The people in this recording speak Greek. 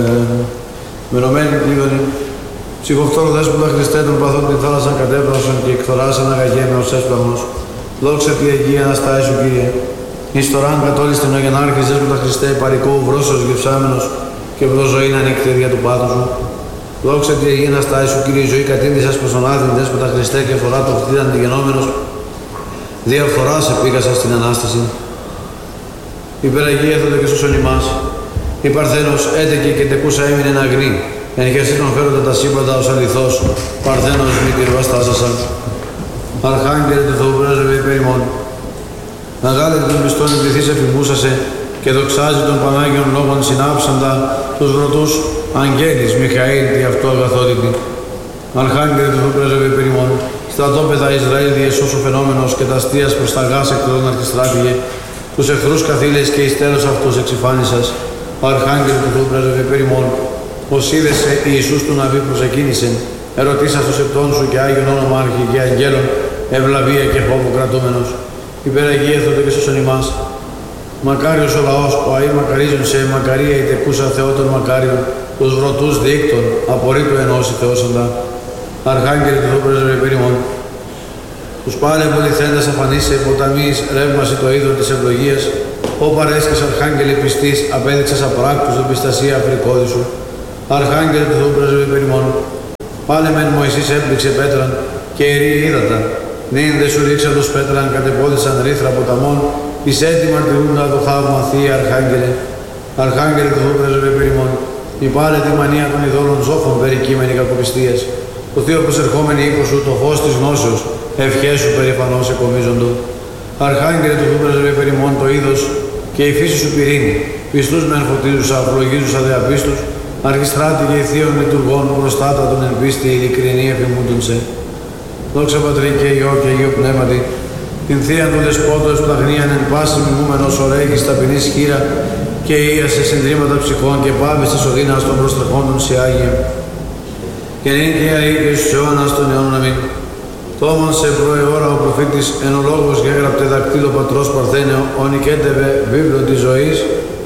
Μενωμένη πλήρωνη, ψυχοφθόρο δέσποτα Χριστέ των παθών την θάλασσαν κατέβρασαν και εκθοράσαν αγαγέμαι ως έσπλαγνος. Δόξα τη Αγία Αναστάση σου Κύριε. Εις τωράν κατόλιστον ο Γενάρχης δέσποτα Χριστέ παρικό βρόσος γευσάμενος και βρόζωήν ανοιχτήρια του πάθου σου. Δόξα τη Αγία Αναστάση σου Κύριε, η ζωή κατήντησας προς τον Άδην δέσποτα Χριστέ και φορά το χτίδαν αντιγενόμενος. Διαφθοράς επίκασας στην Ανάσταση. Υπεραγία έθωτε και σώσον ημάς. Η Παρθένος έτεκε και τεκούσα έμεινε αγρή. Εν χεστή τον φέροντα τα σύμπαντα ως αληθώς. Παρθένος μη τη ρουαστάσασαν. Αρχάγγελε του Θεού πρέσβευε υπέρ ημών. Αγάλετε των πιστών εμπληθείς εφημούσασε και δοξάζει των Πανάγιων λόγων συνάψαντα τους βρωτούς αγγέλης Μιχαήλ τη αυτό αγαθότητη. Αρχάγγελε του Θεού πρέσβευε υπέρ ημών. Στρατόπεδα Ισραήλ διεσώσου φαινόμενος και τα αστείας προς τα γάς εκτρών αρχιστράτηγε. Τους εχθρούς καθήλες και εις τέλος αυτούς εξυφάνισας. Αρχάγγελε του Θεού πρέσβευε υπέρ ημών. Ως είδεσαι Ιησούς του Ναβί προσεκίνησεν, ερωτήσας τους επτών σου και Άγιον όνομα άρχη και αγγέλων, ευλαβία και φόβο κρατούμενος. Υπεραγία έθωτε και σώσον ημάς. Μακάριος ο λαός, ο αΐ μακαρίζουν σε μακαρία η τεκούσα Θεότων μακάριων, τους βρωτούς δίκτων, απορρίτου ενώσει Θεόσαντα. Αρχάγγελε του Θεού πρέσβευε υπέρ ημών. Τους πάλε πολυθέντας αφανίσαι, ποταμίς, ρεύμαση το είδο της ευλογίας, ο παρέσκες Αρχάγγελε πιστής, απέδειξες απράκτους την πιστασία αφρικόδη σου. Αρχάγγελε του Θεού πρέσβευε υπέρ ημών. Πάλε μεν Μωυσής έπληξε πέτραν και ιεροί ύδατα. Νυν δε σου ρίξα τους πέτραν κατεπόδησαν ρήθρα ποταμών, εις έτη μαρτυρούντα το θαύμα Θεία Αρχάγγελε. Αρχάγγελε του Θεού πρέσβευε υπέρ ημών. Υπάλε τη μανία των ειδόλων ζώφων περικείμενη κακοπιστίας. Το Θείο προσερχόμενη οίκο σου, το φως της γνώσεως, ευχές σου περηφανώς εκομίζοντο. Αρχάγγελε του Θεού πρέσβευε υπέρ ημών το είδος και η φύση σου πυρήνη. Πιστούς μεν φωτίζουσα, αφλογίζουσα δε απίστους, αρχιστράτη και θείων λειτουργών προστάτα των εν πίστη ειλικρινή εφημούντουν σε. Δόξα Πατρί και Υιό και Αγίο Πνεύματι, την Θείαν του Δεσπότος που τα γνίαν εν πάση μιμούμενος ωραίγης ταπεινής χείρα και ίασε συντρίμματα ψυχών και πάβεις της οδύνας των προστρεχόντων σε Άγιε. Και νυν και αεί και στους αιώνας των αιώνων αμήν. Τόμον σε προεώρα ο προφήτης εν ο λόγος και έγραπτε δακτύλο πατρός Παρθένεο, ο νικέτευε βίβλο της ζωής,